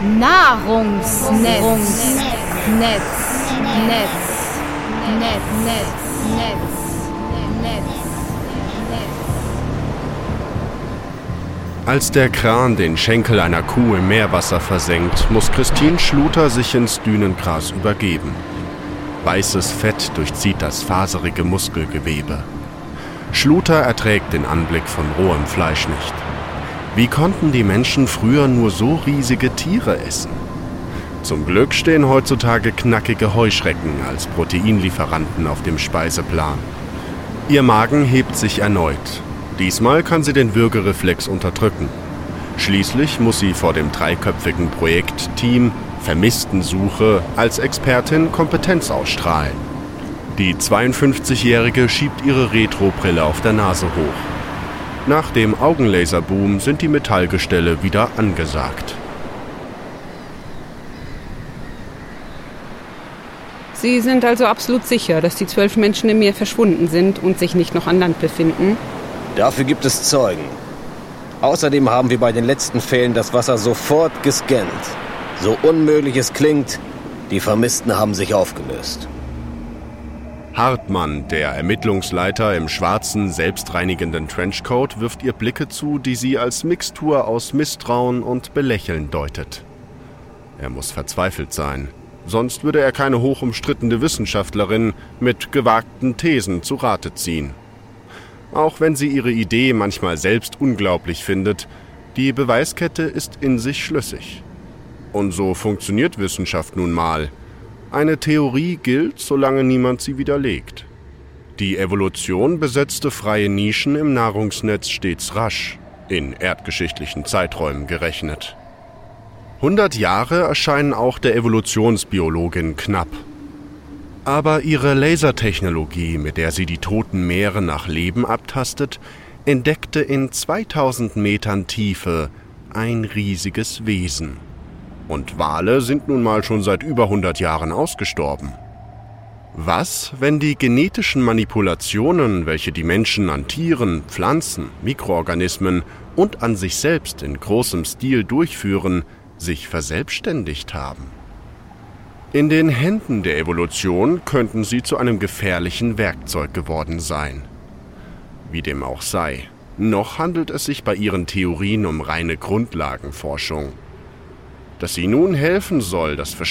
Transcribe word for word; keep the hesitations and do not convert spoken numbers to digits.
Nahrungsnetz. Netz. Netz. Netz. Netz. Netz. Netz. Als der Kran den Schenkel einer Kuh im Meerwasser versenkt, muss Christine Schluter sich ins Dünengras übergeben. Weißes Fett durchzieht das faserige Muskelgewebe. Schluter erträgt den Anblick von rohem Fleisch nicht. Wie konnten die Menschen früher nur so riesige Tiere essen? Zum Glück stehen heutzutage knackige Heuschrecken als Proteinlieferanten auf dem Speiseplan. Ihr Magen hebt sich erneut. Diesmal kann sie den Würgereflex unterdrücken. Schließlich muss sie vor dem dreiköpfigen Projektteam Vermisstensuche als Expertin Kompetenz ausstrahlen. Die zweiundfünfzigjährige schiebt ihre Retrobrille auf der Nase hoch. Nach dem Augenlaserboom sind die Metallgestelle wieder angesagt. Sie sind also absolut sicher, dass die zwölf Menschen im Meer verschwunden sind und sich nicht noch an Land befinden? Dafür gibt es Zeugen. Außerdem haben wir bei den letzten Fällen das Wasser sofort gescannt. So unmöglich es klingt, die Vermissten haben sich aufgelöst. Hartmann, der Ermittlungsleiter im schwarzen, selbstreinigenden Trenchcoat, wirft ihr Blicke zu, die sie als Mixtur aus Misstrauen und Belächeln deutet. Er muss verzweifelt sein, sonst würde er keine hochumstrittene Wissenschaftlerin mit gewagten Thesen zu Rate ziehen. Auch wenn sie ihre Idee manchmal selbst unglaublich findet, die Beweiskette ist in sich schlüssig. Und so funktioniert Wissenschaft nun mal. Eine Theorie gilt, solange niemand sie widerlegt. Die Evolution besetzte freie Nischen im Nahrungsnetz stets rasch, in erdgeschichtlichen Zeiträumen gerechnet. Hundert Jahre erscheinen auch der Evolutionsbiologin knapp. Aber ihre Lasertechnologie, mit der sie die toten Meere nach Leben abtastet, entdeckte in zweitausend Metern Tiefe ein riesiges Wesen. Und Wale sind nun mal schon seit über hundert Jahren ausgestorben. Was, wenn die genetischen Manipulationen, welche die Menschen an Tieren, Pflanzen, Mikroorganismen und an sich selbst in großem Stil durchführen, sich verselbstständigt haben? In den Händen der Evolution könnten sie zu einem gefährlichen Werkzeug geworden sein. Wie dem auch sei, noch handelt es sich bei ihren Theorien um reine Grundlagenforschung. Dass sie nun helfen soll, das